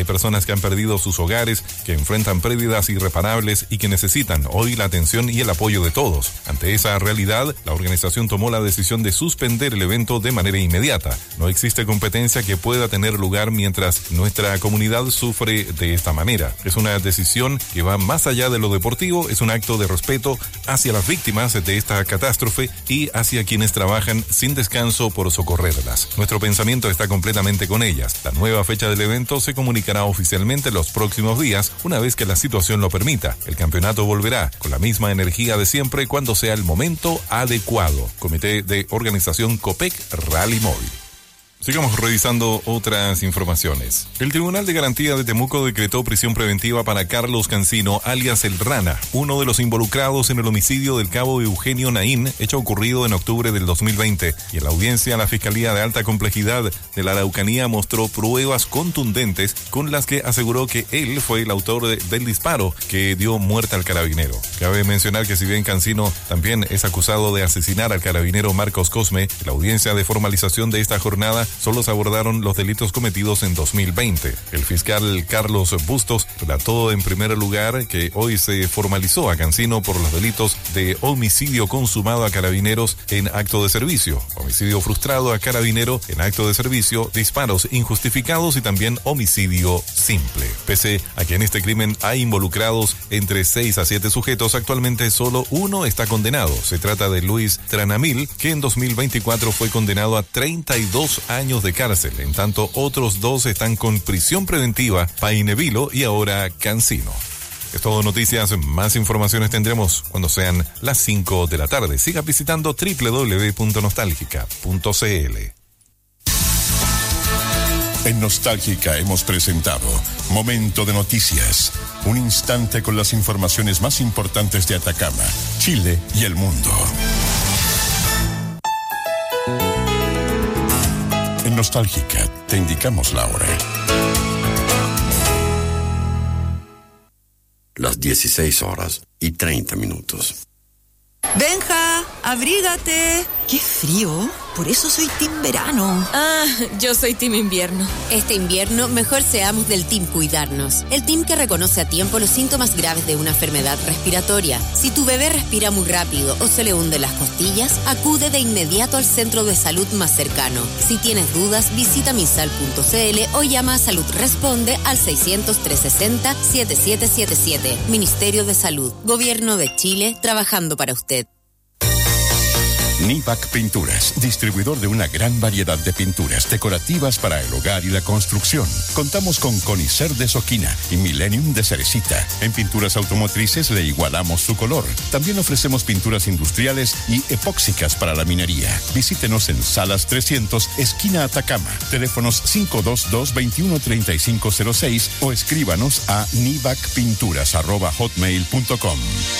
Hay personas que han perdido sus hogares, que enfrentan pérdidas irreparables y que necesitan hoy la atención y el apoyo de todos. Ante esa realidad, la organización tomó la decisión de suspender el evento de manera inmediata. No existe competencia que pueda tener lugar mientras nuestra comunidad sufre de esta manera. Es una decisión que va más allá de lo deportivo, es un acto de respeto hacia las víctimas de esta catástrofe y hacia quienes trabajan sin descanso por socorrerlas. Nuestro pensamiento está completamente con ellas. La nueva fecha del evento se comunicará oficialmente los próximos días, una vez que la situación lo permita. El campeonato volverá con la misma energía de siempre cuando sea el momento adecuado. Comité de Organización COPEC Rally Móvil. Sigamos revisando otras informaciones. El Tribunal de Garantía de Temuco decretó prisión preventiva para Carlos Cancino, alias El Rana, uno de los involucrados en el homicidio del cabo Eugenio Naín, hecho ocurrido en octubre del 2020. Y en la audiencia, la Fiscalía de Alta Complejidad de la Araucanía mostró pruebas contundentes con las que aseguró que él fue el autor del disparo que dio muerte al carabinero. Cabe mencionar que si bien Cancino también es acusado de asesinar al carabinero Marcos Cosme, en la audiencia de formalización de esta jornada solo se abordaron los delitos cometidos en 2020. El fiscal Carlos Bustos relató en primer lugar que hoy se formalizó a Cancino por los delitos de homicidio consumado a carabineros en acto de servicio, homicidio frustrado a carabinero en acto de servicio, disparos injustificados y también homicidio simple. Pese a que en este crimen hay involucrados entre 6 a 7 sujetos, actualmente solo uno está condenado. Se trata de Luis Tranamil, que en 2024 fue condenado a 32 años de cárcel. En tanto, otros 2 están con prisión preventiva, Paine Vilo y ahora Cancino. Es todo noticias, más informaciones tendremos cuando sean las 5 de la tarde. Siga visitando www.nostalgica.cl. En Nostálgica hemos presentado Momento de Noticias, un instante con las informaciones más importantes de Atacama, Chile y el mundo. En Nostálgica te indicamos la hora. Las 16:30. Benja, abrígate. ¡Qué frío! Por eso soy team verano. Ah, yo soy team invierno. Este invierno, mejor seamos del team cuidarnos. El team que reconoce a tiempo los síntomas graves de una enfermedad respiratoria. Si tu bebé respira muy rápido o se le hunden las costillas, acude de inmediato al centro de salud más cercano. Si tienes dudas, visita misal.cl o llama a Salud Responde al 600-360-7777. Ministerio de Salud. Gobierno de Chile, trabajando para usted. Nivac Pinturas, distribuidor de una gran variedad de pinturas decorativas para el hogar y la construcción. Contamos con Conicer de Soquina y Millennium de Cerecita. En pinturas automotrices le igualamos su color. También ofrecemos pinturas industriales y epóxicas para la minería. Visítenos en Salas 300, esquina Atacama. Teléfonos 522-213506 o escríbanos a nivacpinturas@hotmail.com.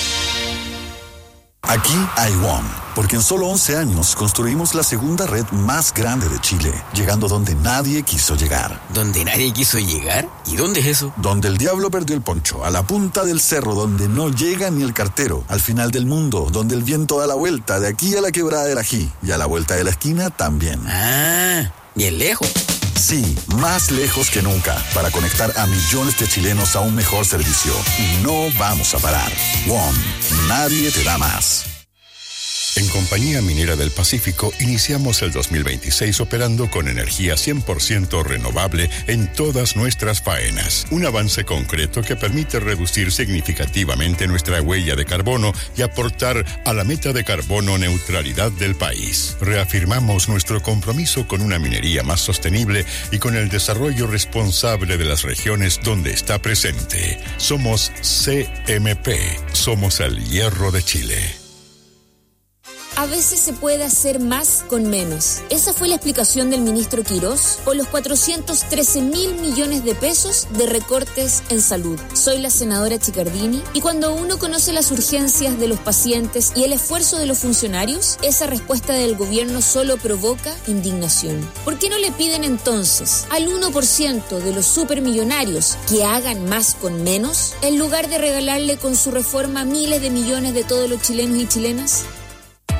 Aquí hay WOM, porque en solo 11 años construimos la segunda red más grande de Chile, llegando donde nadie quiso llegar. ¿Donde nadie quiso llegar? ¿Y dónde es eso? Donde el diablo perdió el poncho, a la punta del cerro, donde no llega ni el cartero, al final del mundo, donde el viento da la vuelta, de aquí a la quebrada del Ají, y a la vuelta de la esquina también. Ah, bien lejos. Sí, más lejos que nunca, para conectar a millones de chilenos a un mejor servicio. Y no vamos a parar. WOM, nadie te da más. En Compañía Minera del Pacífico iniciamos el 2026 operando con energía 100% renovable en todas nuestras faenas. Un avance concreto que permite reducir significativamente nuestra huella de carbono y aportar a la meta de carbono neutralidad del país. Reafirmamos nuestro compromiso con una minería más sostenible y con el desarrollo responsable de las regiones donde está presente. Somos CMP. Somos el hierro de Chile. A veces se puede hacer más con menos. Esa fue la explicación del ministro Quirós o los 413.000 millones de pesos de recortes en salud. Soy la senadora Chicardini y cuando uno conoce las urgencias de los pacientes y el esfuerzo de los funcionarios, esa respuesta del gobierno solo provoca indignación. ¿Por qué no le piden entonces al 1% de los supermillonarios que hagan más con menos, en lugar de regalarle con su reforma miles de millones de todos los chilenos y chilenas?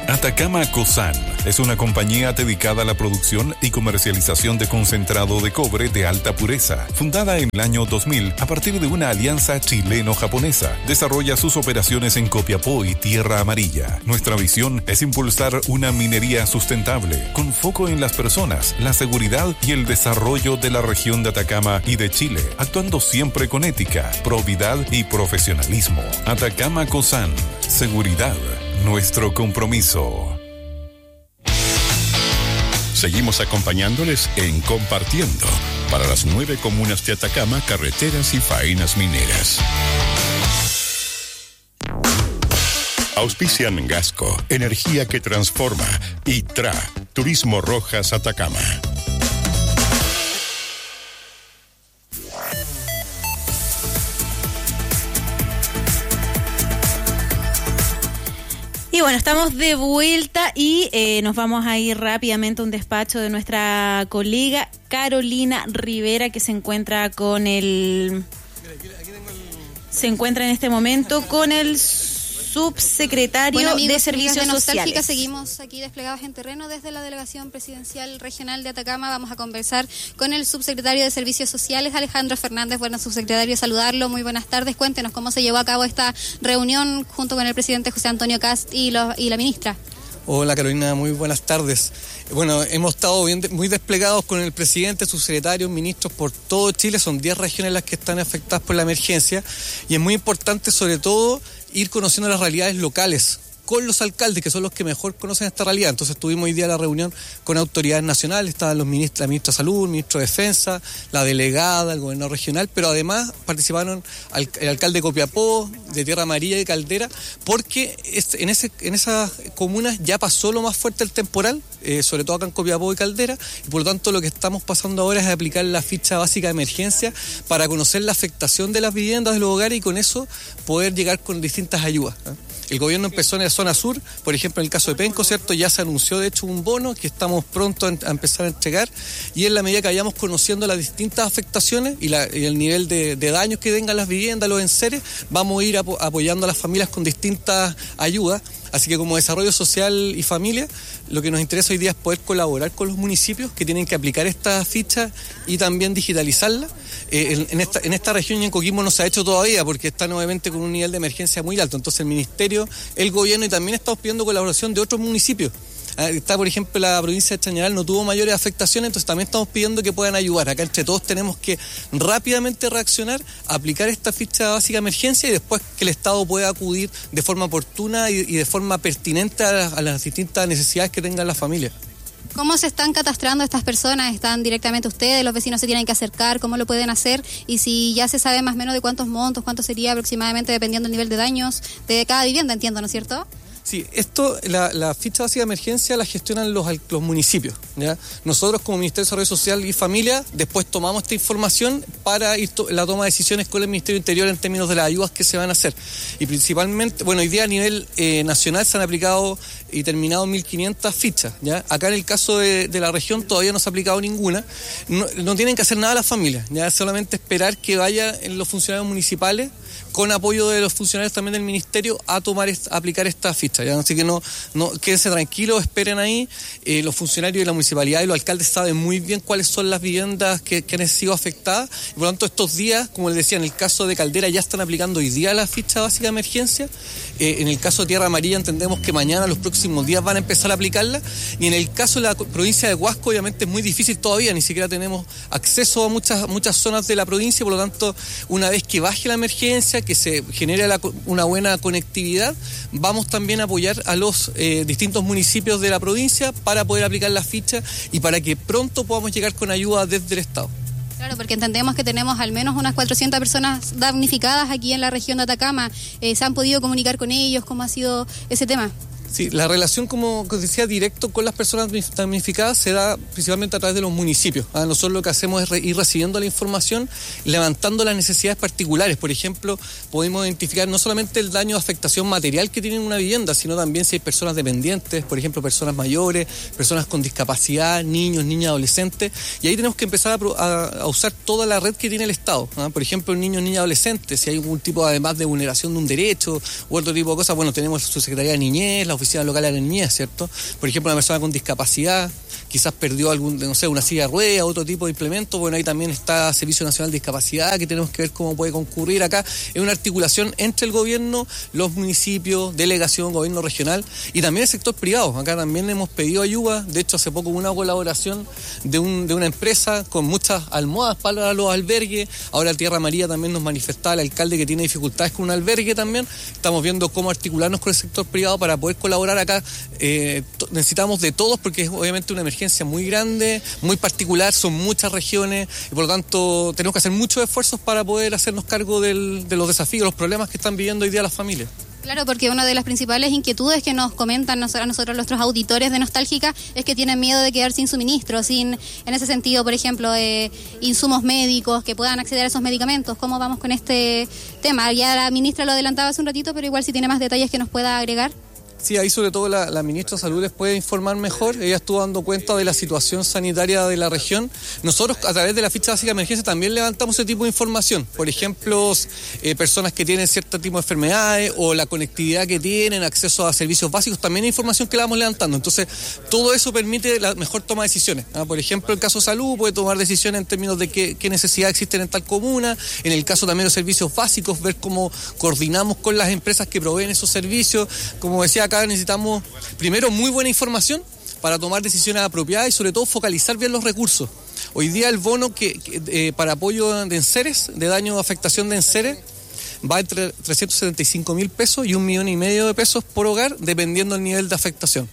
Atacama Cosan es una compañía dedicada a la producción y comercialización de concentrado de cobre de alta pureza. Fundada en el año 2000 a partir de una alianza chileno-japonesa, desarrolla sus operaciones en Copiapó y Tierra Amarilla. Nuestra visión es impulsar una minería sustentable, con foco en las personas, la seguridad y el desarrollo de la región de Atacama y de Chile, actuando siempre con ética, probidad y profesionalismo. Atacama Cosan, seguridad, nuestro compromiso. Seguimos acompañándoles en Compartiendo para las 9 comunas de Atacama, carreteras y faenas mineras. Auspician Gasco, energía que transforma, y TRA, Turismo Rojas Atacama. Y bueno, estamos de vuelta y nos vamos a ir rápidamente a un despacho de nuestra colega Carolina Rivera, que se encuentra con se encuentra en este momento con el subsecretario amigos, de Servicios Sociales. Seguimos aquí desplegados en terreno desde la Delegación Presidencial Regional de Atacama. Vamos a conversar con el subsecretario de Servicios Sociales, Alejandro Fernández. Bueno, subsecretario, saludarlo. Muy buenas tardes. Cuéntenos cómo se llevó a cabo esta reunión junto con el presidente José Antonio Kast y la ministra. Hola Carolina, muy buenas tardes. Bueno, hemos estado muy desplegados con el presidente, subsecretarios, ministros por todo Chile. Son 10 regiones las que están afectadas por la emergencia y es muy importante sobre todo ir conociendo las realidades locales con los alcaldes, que son los que mejor conocen esta realidad. Entonces tuvimos hoy día la reunión con autoridades nacionales, estaban los ministros, la ministra de Salud, el ministro de Defensa, la delegada, el gobernador regional, pero además participaron el alcalde de Copiapó, de Tierra Amarilla y de Caldera, porque en esas comunas ya pasó lo más fuerte el temporal, sobre todo acá en Copiapó y Caldera, y por lo tanto lo que estamos pasando ahora es aplicar la ficha básica de emergencia para conocer la afectación de las viviendas, de los hogares, y con eso poder llegar con distintas ayudas. El gobierno empezó en la zona sur, por ejemplo en el caso de Penco, ¿cierto? Ya se anunció de hecho un bono que estamos pronto a empezar a entregar, y en la medida que vayamos conociendo las distintas afectaciones y el nivel de daños que tengan las viviendas, los enseres, vamos a ir apoyando a las familias con distintas ayudas. Así que como Desarrollo Social y Familia, lo que nos interesa hoy día es poder colaborar con los municipios que tienen que aplicar esta ficha y también digitalizarla. En esta región y en Coquimbo no se ha hecho todavía porque está nuevamente con un nivel de emergencia muy alto. Entonces el Ministerio, el Gobierno y también estamos pidiendo colaboración de otros municipios. Está, por ejemplo, la provincia de Chañaral no tuvo mayores afectaciones, entonces también estamos pidiendo que puedan ayudar. Acá entre todos tenemos que rápidamente reaccionar, aplicar esta ficha básica de emergencia y después que el Estado pueda acudir de forma oportuna y de forma pertinente a las distintas necesidades que tengan las familias. ¿Cómo se están catastrando estas personas? ¿Están directamente ustedes? ¿Los vecinos se tienen que acercar? ¿Cómo lo pueden hacer? Y si ya se sabe más o menos de cuántos montos, cuánto sería aproximadamente dependiendo del nivel de daños de cada vivienda, entiendo, ¿no es cierto? Sí, la ficha básica de emergencia la gestionan los municipios, ¿ya? Nosotros como Ministerio de Desarrollo Social y Familia después tomamos esta información para la toma de decisiones con el Ministerio del Interior en términos de las ayudas que se van a hacer. Y principalmente, bueno, hoy día a nivel nacional se han aplicado y terminado 1.500 fichas, ¿ya? Acá en el caso de la región todavía no se ha aplicado ninguna. No tienen que hacer nada las familias, ya solamente esperar que vayan los funcionarios municipales con apoyo de los funcionarios también del ministerio a aplicar esta ficha, ¿ya? Así que no quédense tranquilos, esperen ahí. Los funcionarios de la municipalidad y los alcaldes saben muy bien cuáles son las viviendas que han sido afectadas, y por lo tanto estos días, como les decía, en el caso de Caldera ya están aplicando hoy día la ficha básica de emergencia. En el caso de Tierra Amarilla entendemos que mañana, los próximos días, van a empezar a aplicarla, y en el caso de la provincia de Huasco obviamente es muy difícil todavía, ni siquiera tenemos acceso a muchas zonas de la provincia, por lo tanto una vez que baje la emergencia, que se genere una buena conectividad, vamos también a apoyar a los distintos municipios de la provincia para poder aplicar la ficha y para que pronto podamos llegar con ayuda desde el Estado. Claro, porque entendemos que tenemos al menos unas 400 personas damnificadas aquí en la región de Atacama. ¿Se han podido comunicar con ellos? ¿Cómo ha sido ese tema? Sí, la relación, como decía, directo con las personas damnificadas se da principalmente a través de los municipios. Nosotros lo que hacemos es ir recibiendo la información, levantando las necesidades particulares. Por ejemplo, podemos identificar no solamente el daño de afectación material que tiene una vivienda, sino también si hay personas dependientes, por ejemplo, personas mayores, personas con discapacidad, niños, niñas, adolescentes. Y ahí tenemos que empezar a usar toda la red que tiene el Estado. Por ejemplo, niños, niñas, adolescentes, si hay algún tipo además de vulneración de un derecho u otro tipo de cosas, bueno, tenemos su Secretaría de Niñez, la oficinas locales de la niñez, ¿cierto? Por ejemplo, una persona con discapacidad, quizás perdió una silla de ruedas, otro tipo de implemento, bueno, ahí también está Servicio Nacional de Discapacidad, que tenemos que ver cómo puede concurrir acá. Es una articulación entre el gobierno, los municipios, delegación, gobierno regional y también el sector privado. Acá también hemos pedido ayuda, de hecho hace poco hubo una colaboración de una empresa con muchas almohadas para los albergues. Ahora Tierra María también nos manifestaba el alcalde que tiene dificultades con un albergue también. Estamos viendo cómo articularnos con el sector privado para poder colaborar acá. Necesitamos de todos porque es obviamente una emergencia muy grande, muy particular, son muchas regiones y por lo tanto tenemos que hacer muchos esfuerzos para poder hacernos cargo de los desafíos, los problemas que están viviendo hoy día las familias. Claro, porque una de las principales inquietudes que nos comentan a nosotros nuestros auditores de Nostálgica es que tienen miedo de quedar sin suministro, en ese sentido, por ejemplo, insumos médicos, que puedan acceder a esos medicamentos. ¿Cómo vamos con este tema? Ya la ministra lo adelantaba hace un ratito, pero igual si tiene más detalles que nos pueda agregar. Sí, ahí sobre todo la ministra de Salud les puede informar mejor. Ella estuvo dando cuenta de la situación sanitaria de la región. Nosotros, a través de la ficha básica de emergencia, también levantamos ese tipo de información. Por ejemplo, personas que tienen cierto tipo de enfermedades o la conectividad que tienen, acceso a servicios básicos, también hay información que la vamos levantando. Entonces, todo eso permite la mejor toma de decisiones. Por ejemplo, el caso de salud puede tomar decisiones en términos de qué necesidades existen en tal comuna. En el caso también de los servicios básicos, ver cómo coordinamos con las empresas que proveen esos servicios. Como decía acá, necesitamos primero muy buena información para tomar decisiones apropiadas y sobre todo focalizar bien los recursos. Hoy día el bono para apoyo de enseres, de daño o afectación de enseres, va entre 375.000 pesos y 1,5 millones de pesos por hogar, dependiendo del nivel de afectación.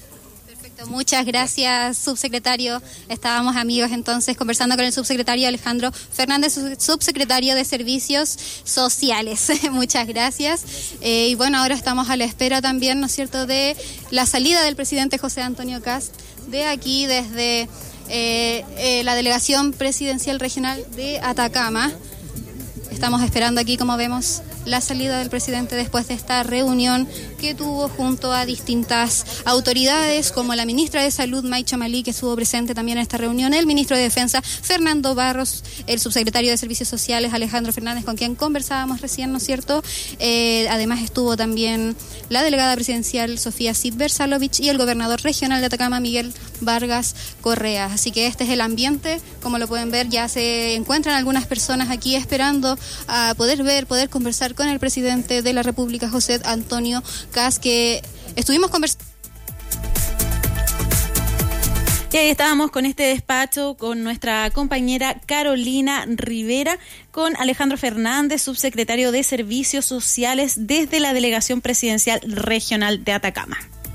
Muchas gracias, subsecretario. Estábamos amigos entonces conversando con el subsecretario Alejandro Fernández, subsecretario de Servicios Sociales. Muchas gracias. Y bueno, ahora estamos a la espera también, ¿no es cierto?, de la salida del presidente José Antonio Kast de aquí desde la Delegación Presidencial Regional de Atacama. Estamos esperando aquí, como vemos, la salida del presidente después de esta reunión que tuvo junto a distintas autoridades, como la ministra de Salud, May Chamalí, que estuvo presente también en esta reunión, el ministro de Defensa, Fernando Barros, el subsecretario de Servicios Sociales, Alejandro Fernández, con quien conversábamos recién, ¿no es cierto? Además estuvo también la delegada presidencial, Sofía Cid Versalovich, y el gobernador regional de Atacama, Miguel Vargas Correa. Así que este es el ambiente, como lo pueden ver, ya se encuentran algunas personas aquí esperando a poder conversar con el presidente de la República, José Antonio Kast, que estuvimos conversando. Y ahí estábamos con este despacho con nuestra compañera Carolina Rivera, con Alejandro Fernández, subsecretario de Servicios Sociales desde la Delegación Presidencial Regional de Atacama.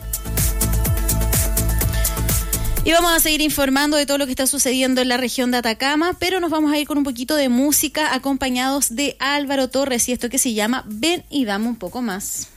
Y vamos a seguir informando de todo lo que está sucediendo en la región de Atacama, pero nos vamos a ir con un poquito de música acompañados de Álvaro Torres y esto que se llama Ven y dame un poco más.